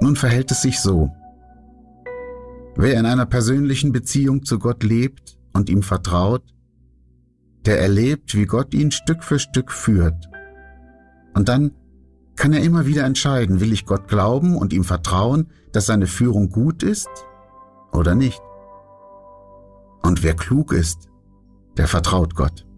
Nun verhält es sich so: Wer in einer persönlichen Beziehung zu Gott lebt und ihm vertraut, der erlebt, wie Gott ihn Stück für Stück führt. Und dann kann er immer wieder entscheiden, will ich Gott glauben und ihm vertrauen, dass seine Führung gut ist oder nicht. Und wer klug ist, der vertraut Gott.